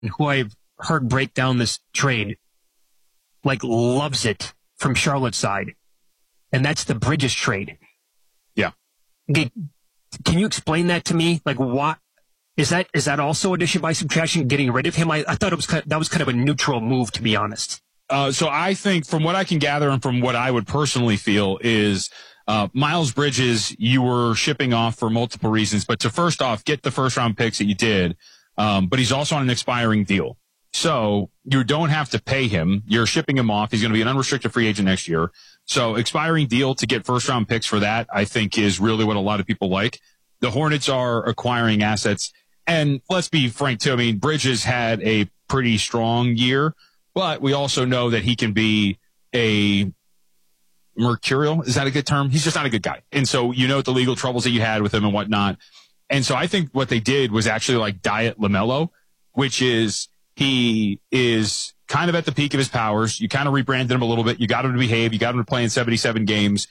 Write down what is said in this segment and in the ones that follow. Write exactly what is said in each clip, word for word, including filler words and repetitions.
who I've heard break down this trade, like loves it from Charlotte's side, and that's the Bridges trade. Yeah. Okay, can you explain that to me? Like, what is that? Is that also addition by subtraction, getting rid of him? I, I thought it was kind of, that was kind of a neutral move, to be honest. Uh, so I think, from what I can gather and from what I would personally feel, is uh, Miles Bridges you were shipping off for multiple reasons, but to first off get the first round picks that you did, um, but he's also on an expiring deal. So you don't have to pay him. You're shipping him off. He's going to be an unrestricted free agent next year. So expiring deal to get first round picks for that, I think, is really what a lot of people like. The Hornets are acquiring assets. And let's be frank, too. I mean, Bridges had a pretty strong year, but we also know that he can be a mercurial. Is that a good term? He's just not a good guy. And so you know the legal troubles that you had with him and whatnot. And so I think what they did was actually like Diet LaMelo, which is he is kind of at the peak of his powers. You kind of rebranded him a little bit. You got him to behave. You got him to play in seventy-seven games.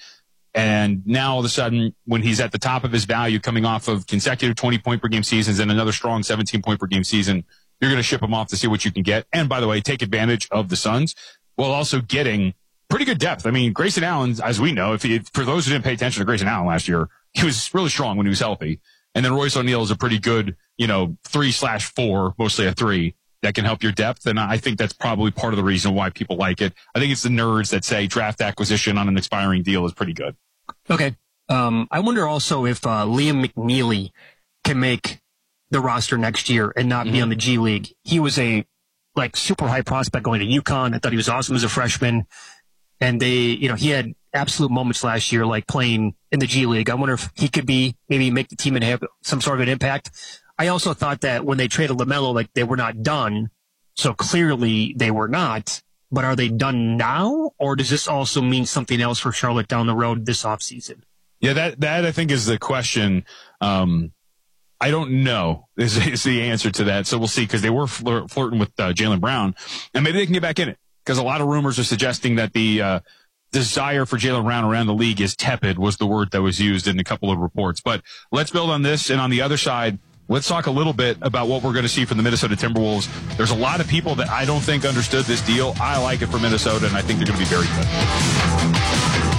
And now all of a sudden, when he's at the top of his value, coming off of consecutive twenty-point per game seasons and another strong seventeen-point per game season, you're going to ship him off to see what you can get. And by the way, take advantage of the Suns while also getting pretty good depth. I mean, Grayson Allen, as we know, if he, for those who didn't pay attention to Grayson Allen last year, he was really strong when he was healthy. And then Royce O'Neal is a pretty good, you know, three slash four, mostly a three, that can help your depth. And I think that's probably part of the reason why people like it. I think it's the nerds that say draft acquisition on an expiring deal is pretty good. Okay. Um, I wonder also if uh, Liam McNeely can make the roster next year and not mm-hmm. be on the G League. He was a like super high prospect going to UConn. I thought he was awesome as a freshman. And they, you know, he had absolute moments last year, like playing in the G League. I wonder if he could be, maybe make the team and have some sort of an impact. I also thought that when they traded LaMelo, like they were not done. So clearly they were not. But are they done now? Or does this also mean something else for Charlotte down the road this offseason? Yeah, that, that I think is the question. Um, I don't know is, is the answer to that. So we'll see, because they were flir- flirting with uh, Jaylen Brown, and maybe they can get back in it, because a lot of rumors are suggesting that the uh, desire for Jaylen Brown around the league is tepid, was the word that was used in a couple of reports. But let's build on this. And on the other side, let's talk a little bit about what we're going to see from the Minnesota Timberwolves. There's a lot of people that I don't think understood this deal. I like it for Minnesota, and I think they're going to be very good.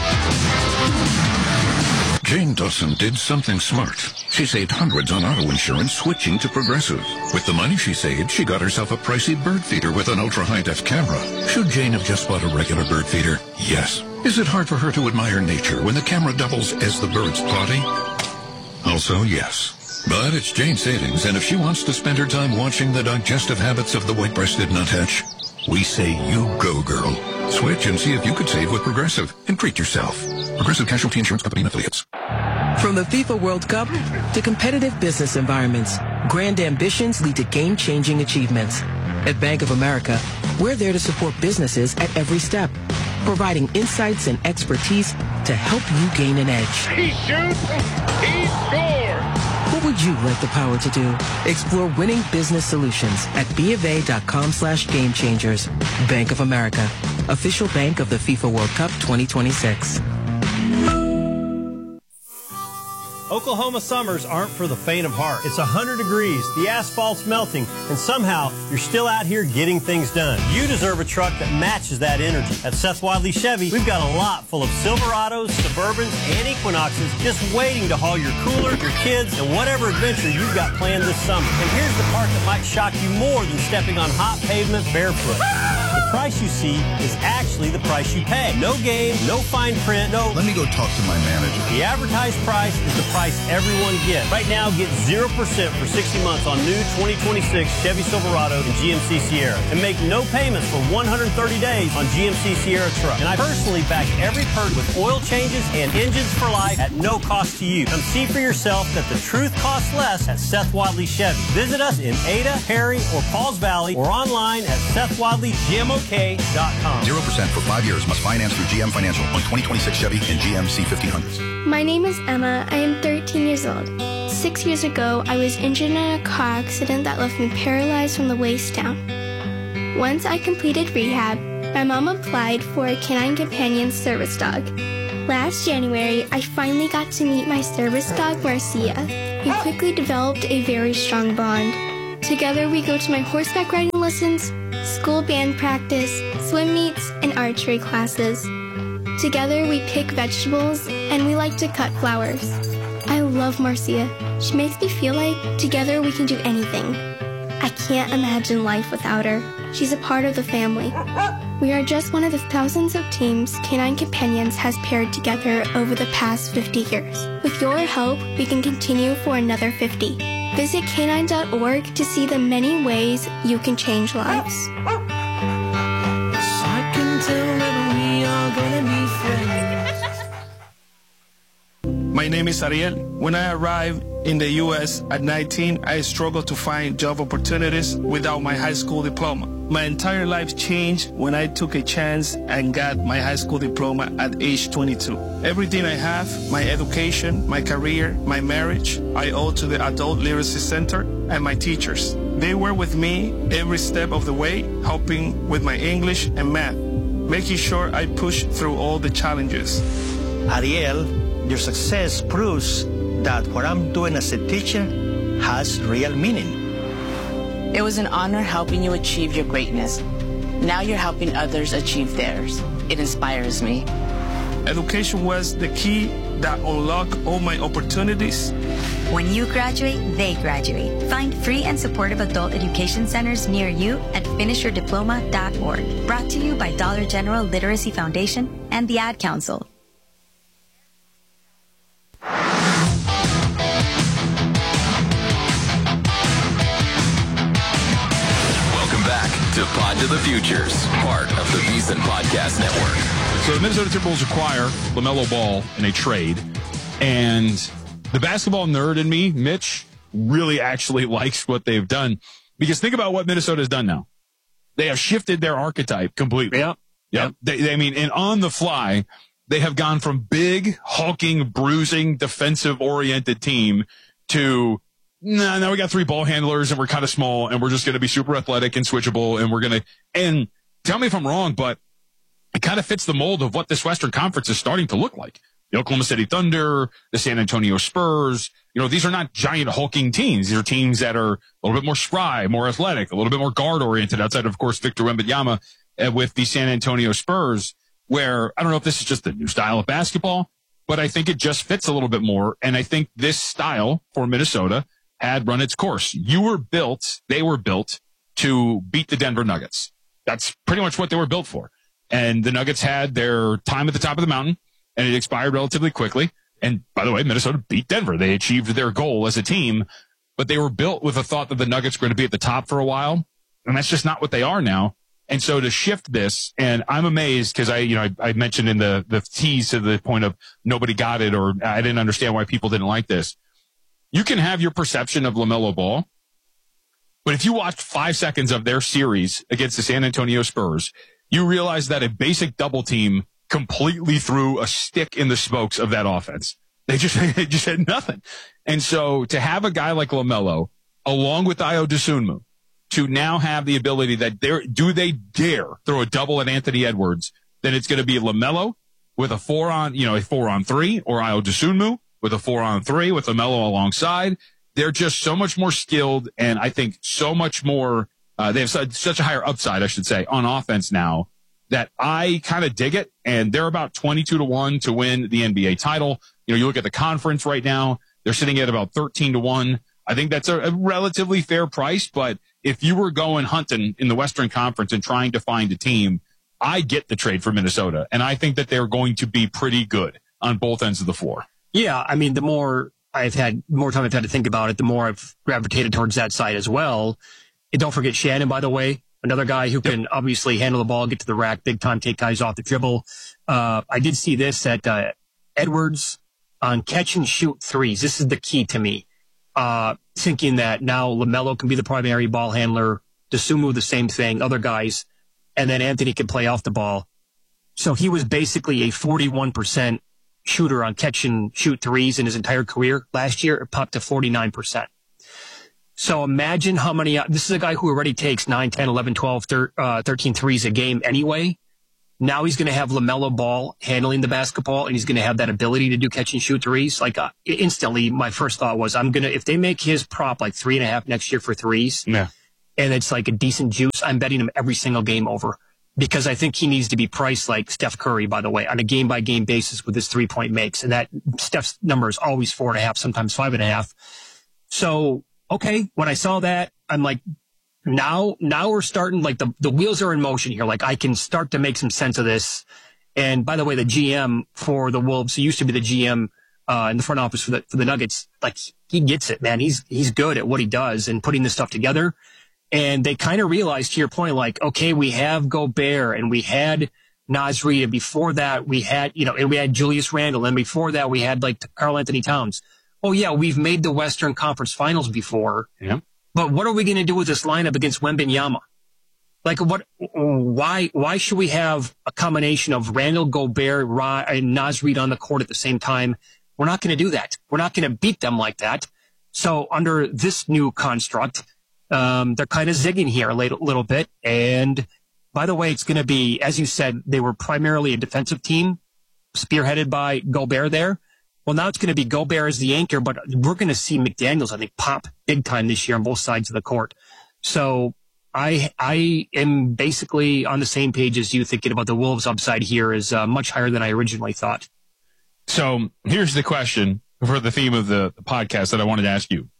Jane Dawson did something smart. She saved hundreds on auto insurance switching to Progressive. With the money she saved, she got herself a pricey bird feeder with an ultra-high-def camera. Should Jane have just bought a regular bird feeder? Yes. Is it hard for her to admire nature when the camera doubles as the bird's potty? Also, yes. But it's Jane's savings, and if she wants to spend her time watching the digestive habits of the white-breasted nuthatch, we say you go, girl. Switch and see if you could save with Progressive and treat yourself. Progressive Casualty Insurance Company and Affiliates. From the FIFA World Cup to competitive business environments, grand ambitions lead to game-changing achievements. At Bank of America, we're there to support businesses at every step, providing insights and expertise to help you gain an edge. He shoots, he scores! What would you like the power to do? Explore winning business solutions at BofA.com slash game changers. Bank of America, official bank of the FIFA World Cup twenty twenty-six. Oklahoma summers aren't for the faint of heart. It's one hundred degrees, the asphalt's melting, and somehow you're still out here getting things done. You deserve a truck that matches that energy. At Seth Wadley Chevy, we've got a lot full of Silverados, Suburbans, and Equinoxes just waiting to haul your cooler, your kids, and whatever adventure you've got planned this summer. And here's the part that might shock you more than stepping on hot pavement barefoot. The price you see is actually the price you pay. No game, no fine print, no... Let me go talk to my manager. The advertised price is the price everyone gets. Right now, get zero percent for sixty months on new twenty twenty-six Chevy Silverado and G M C Sierra. And make no payments for one hundred thirty days on G M C Sierra truck. And I personally back every purchase with oil changes and engines for life at no cost to you. Come see for yourself that the truth costs less at Seth Wadley Chevy. Visit us in Ada, Perry, or Pauls Valley, or online at Seth Wadley G M O K dot com. zero percent for five years. Must finance through G M Financial on twenty twenty-six Chevy and G M C fifteen hundreds. My name is Emma. I am thirteen years old. Six years ago, I was injured in a car accident that left me paralyzed from the waist down. Once I completed rehab, my mom applied for a Canine Companion service dog. Last January, I finally got to meet my service dog, Marcia. We quickly developed a very strong bond. Together we go to my horseback riding lessons, school band practice, swim meets, and archery classes. Together we pick vegetables and we like to cut flowers. I love Marcia. She makes me feel like together we can do anything. I can't imagine life without her. She's a part of the family. We are just one of the thousands of teams Canine Companions has paired together over the past fifty years. With your help, we can continue for another fifty. Visit canine dot org to see the many ways you can change lives. So I can tell when we are gonna be friends. My name is Ariel. When I arrived in the U S at nineteen, I struggled to find job opportunities without my high school diploma. My entire life changed when I took a chance and got my high school diploma at age twenty-two. Everything I have, my education, my career, my marriage, I owe to the Adult Literacy Center and my teachers. They were with me every step of the way, helping with my English and math, making sure I pushed through all the challenges. Ariel, your success proves that what I'm doing as a teacher has real meaning. It was an honor helping you achieve your greatness. Now you're helping others achieve theirs. It inspires me. Education was the key that unlocked all my opportunities. When you graduate, they graduate. Find free and supportive adult education centers near you at finish your diploma dot org. Brought to you by Dollar General Literacy Foundation and the Ad Council. To Pod to the Futures, part of the VSiN Podcast Network. So the Minnesota Timberwolves acquire LaMelo Ball in a trade, and the basketball nerd in me, Mitch, really actually likes what they've done, because think about what Minnesota has done now. They have shifted their archetype completely. Yep. Yep. yep. They, they, I mean, and on the fly, they have gone from big, hulking, bruising, defensive-oriented team to No, nah, now we got three ball handlers and we're kind of small and we're just going to be super athletic and switchable and we're going to, and tell me if I'm wrong, but it kind of fits the mold of what this Western Conference is starting to look like. The Oklahoma City Thunder, the San Antonio Spurs, you know, these are not giant hulking teams. These are teams that are a little bit more spry, more athletic, a little bit more guard oriented outside of, of course, Victor Wembanyama uh, with the San Antonio Spurs, where I don't know if this is just a new style of basketball, but I think it just fits a little bit more. And I think this style for Minnesota had run its course. You were built, they were built to beat the Denver Nuggets. That's pretty much what they were built for. And the Nuggets had their time at the top of the mountain, and it expired relatively quickly. And by the way, Minnesota beat Denver. They achieved their goal as a team, but they were built with the thought that the Nuggets were going to be at the top for a while. And that's just not what they are now. And so to shift this, and I'm amazed because I, you know, I, I mentioned in the, the tease to the point of nobody got it or I didn't understand why people didn't like this. You can have your perception of LaMelo Ball, but if you watched five seconds of their series against the San Antonio Spurs, you realize that a basic double team completely threw a stick in the spokes of that offense. They just, they just had nothing. And so to have a guy like LaMelo, along with Ayo Dosunmu, to now have the ability that they're, do they dare throw a double at Anthony Edwards, then it's going to be LaMelo with a four on, you know, a four on three, or Ayo Dosunmu with a four on three with LaMelo alongside. They're just so much more skilled, and I think so much more, uh, they have such, such a higher upside, I should say, on offense now, that I kind of dig it. And they're about twenty-two to one to win the N B A title. You know, you look at the conference right now, they're sitting at about thirteen to one. I think that's a, a relatively fair price, but if you were going hunting in the Western Conference and trying to find a team, I get the trade for Minnesota, and I think that they're going to be pretty good on both ends of the floor. Yeah, I mean, the more I've had, more time I've had to think about it, the more I've gravitated towards that side as well. And don't forget Shannon, by the way, another guy who can yep. obviously handle the ball, get to the rack, big time, take guys off the dribble. Uh, I did see this at uh, Edwards on catch and shoot threes. This is the key to me. Uh, thinking that now LaMelo can be the primary ball handler, Dosunmu the same thing, other guys, and then Anthony can play off the ball. So he was basically a forty-one percent shooter on catch and shoot threes in his entire career. Last year, it popped to forty-nine percent. So imagine how many, this is a guy who already takes nine, ten, eleven, twelve, thirteen threes a game anyway. Now he's going to have LaMelo Ball handling the basketball, and he's going to have that ability to do catch and shoot threes. Like uh, instantly, my first thought was, I'm going to, if they make his prop like three and a half next year for threes, yeah. and it's like a decent juice, I'm betting him every single game over, because I think he needs to be priced like Steph Curry, by the way, on a game by game basis with his three point makes. And that Steph's number is always four and a half, sometimes five and a half. So, okay, when I saw that, I'm like, Now, now we're starting, like the, the wheels are in motion here. Like I can start to make some sense of this. And by the way, the G M for the Wolves, he used to be the G M, uh, in the front office for the, for the Nuggets. Like he gets it, man. He's, he's good at what he does and putting this stuff together. And they kind of realized, to your point, like, okay, we have Gobert and we had Naz Reid, and before that we had, you know, and we had Julius Randle, and before that we had like Karl Anthony Towns. Oh yeah, we've made the Western Conference Finals before. Yeah. But what are we going to do with this lineup against Wembanyama? Like, what? Why? Why should we have a combination of Randall, Gobert, Ra, and Naz Reid on the court at the same time? We're not going to do that. We're not going to beat them like that. So under this new construct, um, they're kind of zigging here a little, little bit. And by the way, it's going to be, as you said, they were primarily a defensive team, spearheaded by Gobert there. Well, now it's going to be Gobert as the anchor, but we're going to see McDaniels, I think, pop big time this year on both sides of the court. So I I am basically on the same page as you, thinking about the Wolves' upside here is uh, much higher than I originally thought. So here's the question for the theme of the, the podcast that I wanted to ask you.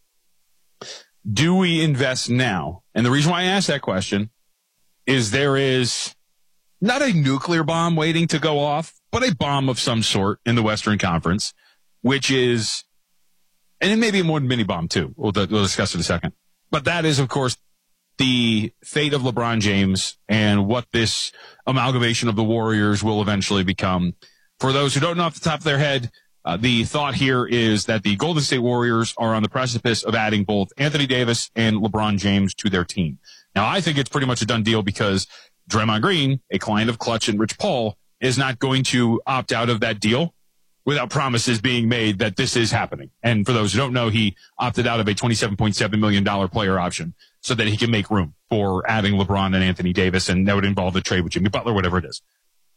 Do we invest now? And the reason why I asked that question is there is not a nuclear bomb waiting to go off, but a bomb of some sort in the Western Conference, which is, and it may be more than mini bomb too. We'll, we'll discuss it in a second. But that is, of course, the fate of LeBron James and what this amalgamation of the Warriors will eventually become. For those who don't know off the top of their head, uh, the thought here is that the Golden State Warriors are on the precipice of adding both Anthony Davis and LeBron James to their team. Now, I think it's pretty much a done deal because Draymond Green, a client of Clutch and Rich Paul, is not going to opt out of that deal without promises being made that this is happening. And for those who don't know, he opted out of a twenty-seven point seven million dollars player option so that he can make room for adding LeBron and Anthony Davis, and that would involve the trade with Jimmy Butler, whatever it is.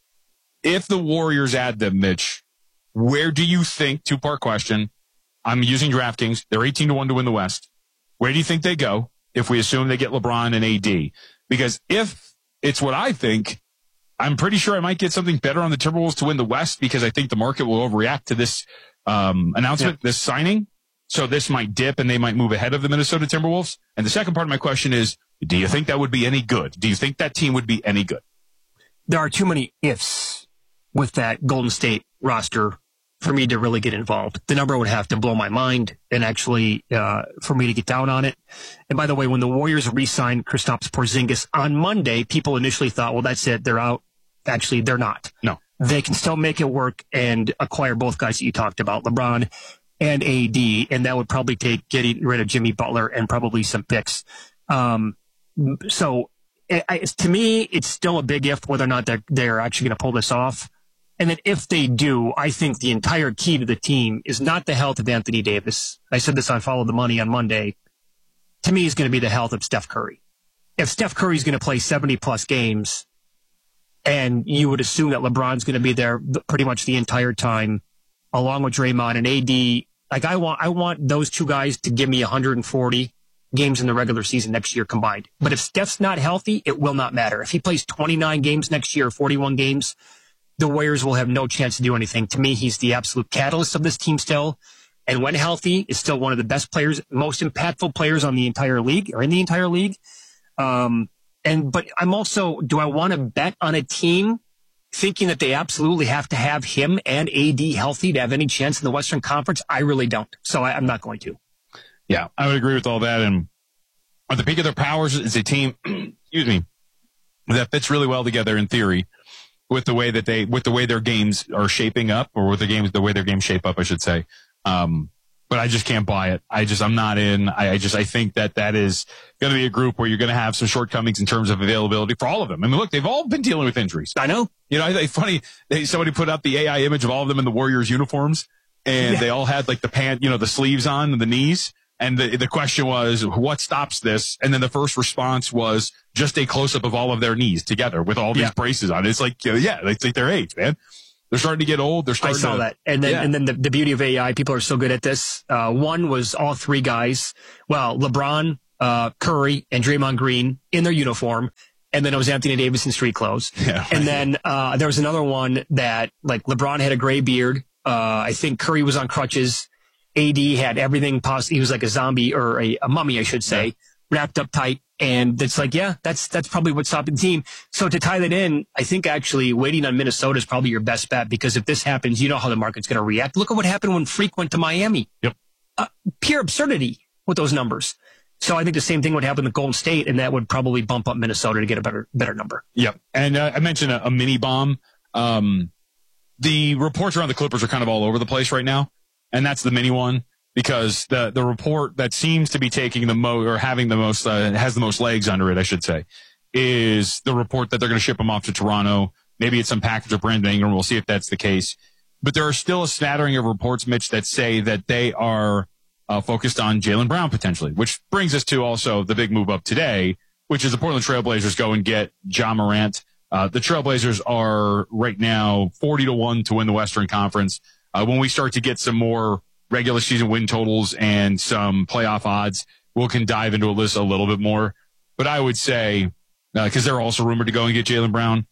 If the Warriors add them, Mitch, where do you think, two-part question, I'm using DraftKings, they're eighteen to one to win the West. Where do you think they go if we assume they get LeBron and A D? Because if it's what I think, I'm pretty sure I might get something better on the Timberwolves to win the West, because I think the market will overreact to this um, announcement, yeah. this signing. So this might dip and they might move ahead of the Minnesota Timberwolves. And the second part of my question is, do you think that would be any good? Do you think that team would be any good? There are too many ifs with that Golden State roster for me to really get involved. The number would have to blow my mind and actually uh, for me to get down on it. And by the way, when the Warriors re-signed Kristaps Porzingis on Monday, people initially thought, well, that's it, they're out. Actually, they're not. No. They can still make it work and acquire both guys that you talked about, LeBron and A D, and that would probably take getting rid of Jimmy Butler and probably some picks. Um, so it, it, to me, it's still a big if whether or not they're, they're actually going to pull this off. And then if they do, I think the entire key to the team is not the health of Anthony Davis. I said this on Follow the Money on Monday. To me, it's going to be the health of Steph Curry. If Steph Curry's going to play seventy plus games, and you would assume that LeBron's going to be there pretty much the entire time, along with Draymond and A D, like I want, I want those two guys to give me one hundred forty games in the regular season next year combined. But if Steph's not healthy, it will not matter. If he plays twenty-nine games next year, forty-one games, the Warriors will have no chance to do anything. To me, he's the absolute catalyst of this team still. And when healthy, is still one of the best players, most impactful players on the entire league or in the entire league. Um, and, but I'm also, do I want to bet on a team thinking that they absolutely have to have him and A D healthy to have any chance in the Western Conference? I really don't. So I, I'm not going to. Yeah, I would agree with all that. And at the peak of their powers, it's a team, excuse me, that fits really well together in theory. With the way that they, with the way their games are shaping up, or with the games, the way their games shape up, I should say. Um, but I just can't buy it. I just, I'm not in. I, I just, I think that that is going to be a group where you're going to have some shortcomings in terms of availability for all of them. I mean, look, they've all been dealing with injuries. I know. You know, it's funny. They, somebody put out the A I image of all of them in the Warriors uniforms, and yeah. they all had like the pant, you know, the sleeves on and the knees. And the, the question was, what stops this? And then the first response was just a close up of all of their knees together with all these yeah. braces on. It's like, yeah, it's like their age, man. They're starting to get old. They're starting I saw to, that. And then, yeah. and then the, the beauty of A I, people are so good at this. Uh, one was all three guys. Well, LeBron, uh, Curry, and Draymond Green in their uniform. And then it was Anthony Davis in street clothes. Yeah. And then, uh, there was another one that, like, LeBron had a gray beard. Uh, I think Curry was on crutches. A D had everything possible. He was like a zombie or a, a mummy, I should say, yeah. wrapped up tight. And it's like, yeah, that's, that's probably what stopped the team. So to tie that in, I think actually waiting on Minnesota is probably your best bet, because if this happens, you know how the market's going to react. Look at what happened when Freak went to Miami. Yep. Uh, pure absurdity with those numbers. So I think the same thing would happen with Golden State, and that would probably bump up Minnesota to get a better, better number. Yep. And uh, I mentioned a, a mini bomb. Um, the reports around the Clippers are kind of all over the place right now. And that's the mini one, because the, the report that seems to be taking the most, or having the most, uh, has the most legs under it, I should say, is the report that they're going to ship him off to Toronto. Maybe it's some package of Brandon Ingram. We'll see if that's the case. But there are still a smattering of reports, Mitch, that say that they are uh, focused on Jaylen Brown potentially, which brings us to also the big move up today, which is the Portland Trailblazers go and get Ja Morant. Uh, the Trailblazers are right now forty to one to win the Western Conference. Uh, when we start to get some more regular season win totals and some playoff odds, we can dive into a list a little bit more. But I would say, uh, cause they're also rumored to go and get Jaylen Brown,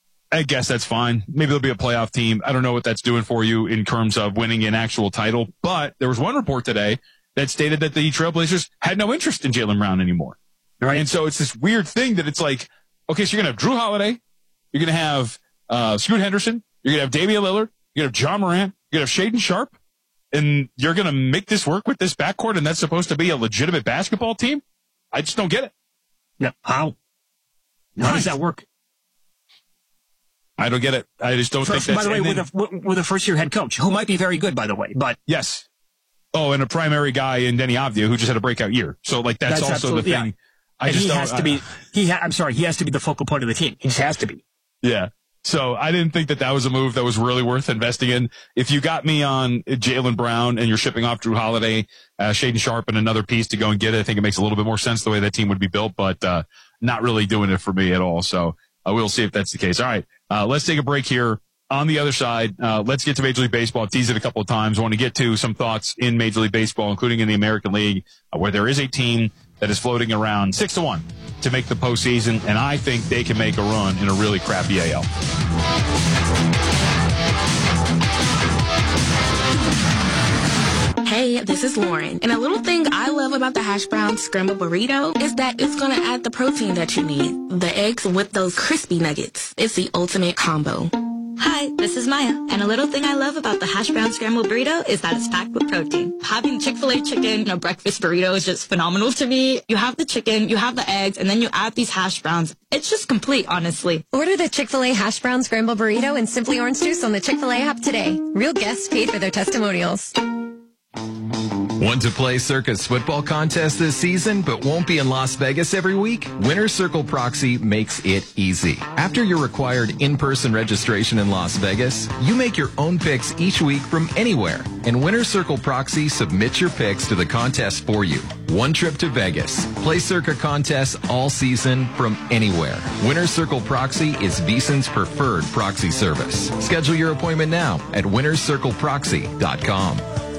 I guess that's fine. Maybe they'll be a playoff team. I don't know what that's doing for you in terms of winning an actual title, but there was one report today that stated that the Trailblazers had no interest in Jaylen Brown anymore. Right. And so it's this weird thing that it's like, okay, so you're going to have Drew Holiday. You're going to have, uh, Scoot Henderson. You're going to have Damian Lillard. You're going to have Ja Morant. You're going to have Shaedon Sharpe. And you're going to make this work with this backcourt, and that's supposed to be a legitimate basketball team? I just don't get it. No. How? How right. does that work? I don't get it. I just don't first, think that's... By the way, then, with a, with a first-year head coach, who might be very good, by the way, but... Yes. Oh, and a primary guy in Denny Avdia, who just had a breakout year. So, like, that's, that's also the thing. Yeah. I and just he has to be... He ha- I'm sorry, he has to be the focal point of the team. He just has to be. Yeah. So I didn't think that that was a move that was really worth investing in. If you got me on Jaylen Brown and you're shipping off Drew Holiday, uh, Shaedon Sharpe, and another piece to go and get it, I think it makes a little bit more sense the way that team would be built, but uh, not really doing it for me at all. So uh, we'll see if that's the case. All right, uh, let's take a break here. On the other side, uh, let's get to Major League Baseball. I've teased it a couple of times. I want to get to some thoughts in Major League Baseball, including in the American League, uh, where there is a team that is floating around six to one to make the postseason, and I think they can make a run in a really crappy A L. Hey, this is Lauren. And a little thing I love about the hash brown scrambled burrito is that it's going to add the protein that you need. The eggs with those crispy nuggets. It's the ultimate combo. Hi, this is Maya. And a little thing I love about the hash brown scrambled burrito is that it's packed with protein. Having Chick-fil-A chicken in a breakfast burrito is just phenomenal to me. You have the chicken, you have the eggs, and then you add these hash browns. It's just complete, honestly. Order the Chick-fil-A hash brown scrambled burrito and Simply Orange Juice on the Chick-fil-A app today. Real guests paid for their testimonials. Want to play Circa's football contest this season but won't be in Las Vegas every week? Winner's Circle Proxy makes it easy. After your required in-person registration in Las Vegas, you make your own picks each week from anywhere. And Winner's Circle Proxy submits your picks to the contest for you. One trip to Vegas. Play Circa contests all season from anywhere. Winner's Circle Proxy is VSiN's preferred proxy service. Schedule your appointment now at winners circle proxy dot com.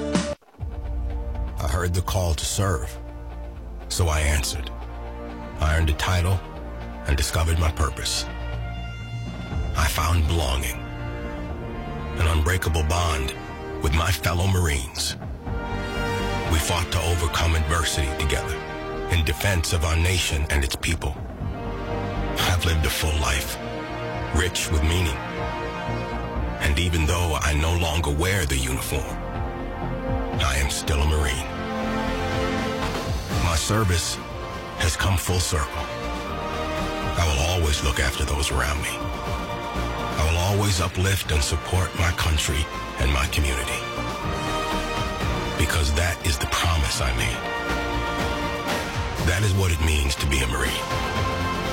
I heard the call to serve, so I answered. I earned a title and discovered my purpose. I found belonging, an unbreakable bond with my fellow Marines. We fought to overcome adversity together in defense of our nation and its people. I've lived a full life, rich with meaning. And even though I no longer wear the uniform, I am still a Marine. My service has come full circle. I will always look after those around me. I will always uplift and support my country and my community. Because that is the promise I made. That is what it means to be a Marine.